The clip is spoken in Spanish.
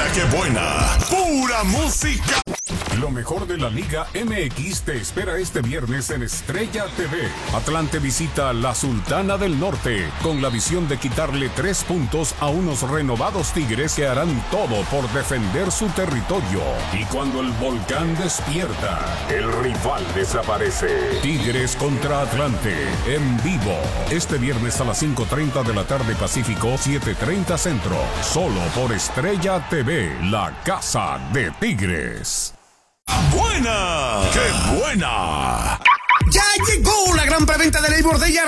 que buena. Pura música. Lo mejor de la Liga MX te espera este viernes en Estrella TV. Atlante visita la Sultana del Norte con la visión de quitarle 3 puntos a unos renovados Tigres que harán todo por defender su territorio. Y cuando el volcán despierta, el rival desaparece. Tigres contra Atlante en vivo. Este viernes a las 5:30 de la tarde Pacífico, 7:30 Centro. Solo por Estrella TV, la casa de Tigres. ¡Buena! ¡Qué buena! Ya llegó la gran preventa de Labor Day